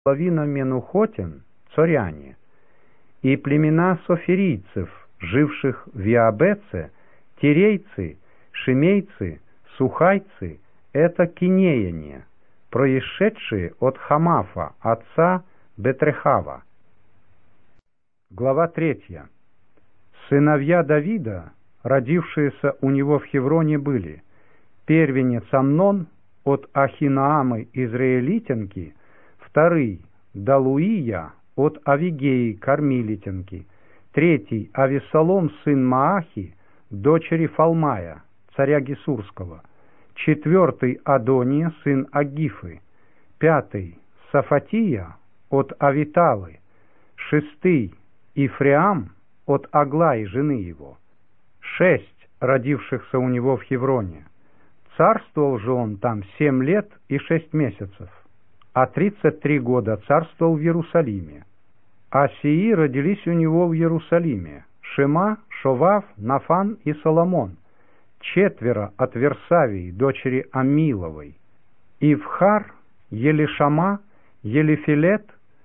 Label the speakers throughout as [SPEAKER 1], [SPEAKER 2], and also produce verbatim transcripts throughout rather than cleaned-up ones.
[SPEAKER 1] половина менухотин, цоряне, и племена софирийцев, живших в Иабеце, тирейцы, шимейцы, сухайцы, это кинеяне, происшедшие от Хамафа, отца Бетрехава. Глава третья. Сыновья Давида, родившиеся у него в Хевроне, были: первенец Амнон от Ахинаамы израилитянки, вторый Далуия от Авигеи кармилитянки, третий Авессалом сын Маахи, дочери Фалмая, царя Гесурского, четвертый Адония сын Агифы, пятый Сафатия от Авиталы, шестый Ифреам от Аглаи, жены его, шесть родившихся у него в Хевроне. Царствовал же он там семь лет и шесть месяцев, а тридцать три года царствовал в Иерусалиме. А сии родились у него в Иерусалиме: Шема, Шовав, Нафан и Соломон, четверо от Версавии, дочери Амиловой, Ивхар, Елишама, Елифилет,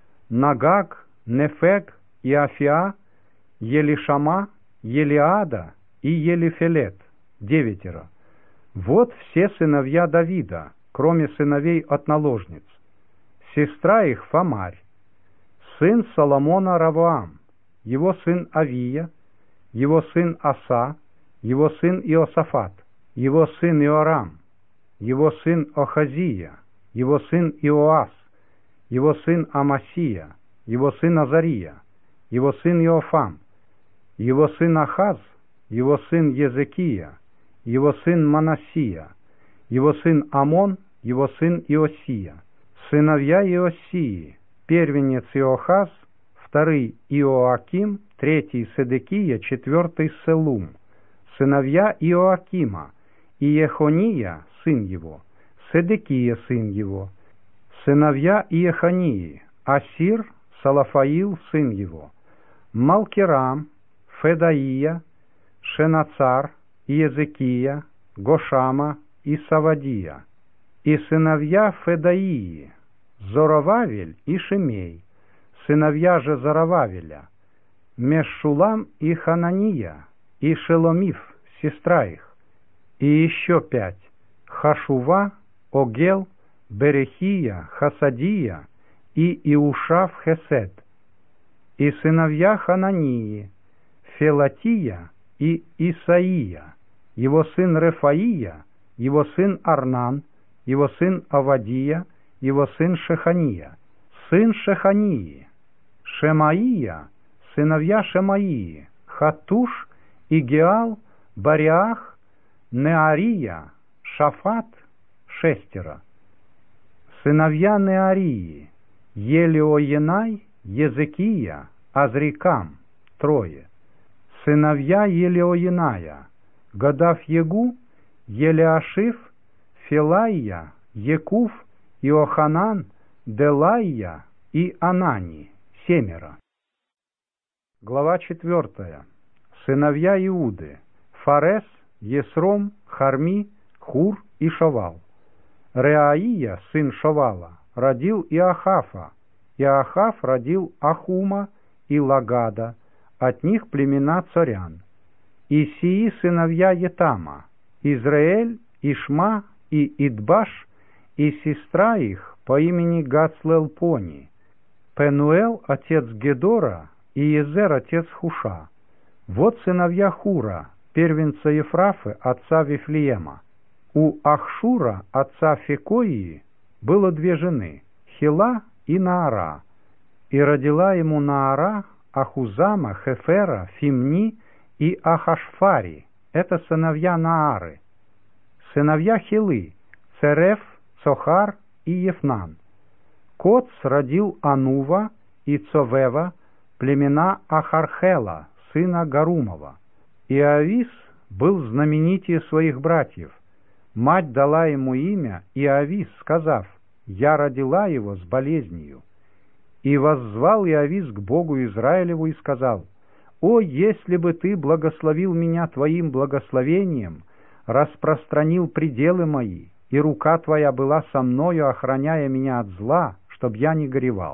[SPEAKER 1] Нагаг, Нефег и Афиа, Елишама, Елиада и Елифилет, девятеро. Вот все сыновья Давида, кроме сыновей от наложниц. Сестра их Фамарь, сын Соломона Равоам, его сын Авия, его сын Аса, его сын Иосафат, его сын Иорам, его сын Охазия, его сын Иоас, его сын Амасия, его сын Азария, его сын Иофам, его сын Ахаз, его сын Езекия, его сын Манасия, его сын Амон, его сын Иосия. Сыновья Иосии: первенец Иохаз, второй Иоаким, третий Седекия, четвертый Селум. Сыновья Иоакима: Иехония, сын его, Седекия, сын его. Сыновья Иехонии: Асир, Салафаил, сын его, Малкирам, Федаия, Шенацар, Иезекия, Гошама и Савадия. И сыновья Федаии: Зоровавель и Шимей. Сыновья же Зоровавеля: Мешулам и Ханания, и Шеломиф, сестра их. И еще пять: Хашува, Огел, Берехия, Хасадия и Иушав Хесед. И сыновья Ханании: Фелатия и Исаия, его сын Рефаия, его сын Арнан, его сын Авадия, его сын Шехания. Сын Шехании: Шемаия, сыновья Шемаии: Хатуш, Игеал, Бариах, Неария, Шафат, шестеро. Сыновья Неарии: Елиоенай, Езекия, Азрикам, трое. Сыновья Елиоеная: Гадав-Егу, Елиашиф, Филаия, Екуф, Иоханан, Делаия и Анани, семеро. Глава четвертая. Сыновья Иуды: Фарес, Есром, Харми, Хур и Шовал. Реаия, сын Шовала, родил Иохафа, Иохаф родил Ахума и Лагада, от них племена царян. И сии сыновья Етама: Израэль, Ишма и Идбаш, и сестра их по имени Гацлелпони, Пенуэл отец Гедора и Езер отец Хуша. Вот сыновья Хура, первенца Ефрафы, отца Вифлеема. У Ахшура, отца Фекоии, было две жены, Хила и Наара, и родила ему Наара Ахузама, Хефера, Фимни и Ахашфари, это сыновья Наары. Сыновья Хилы: Цереф, Цохар и Ефнан. Коц родил Анува и Цовева, племена Ахархела, сына Гарумова. И Авис был знаменитее своих братьев. Мать дала ему имя Иавис, сказав: «Я родила его с болезнью». И воззвал Иавис к Богу Израилеву и сказал: «О, если бы ты благословил меня твоим благословением, распространил пределы мои, и рука твоя была со мною, охраняя меня от зла, чтоб я не горевал.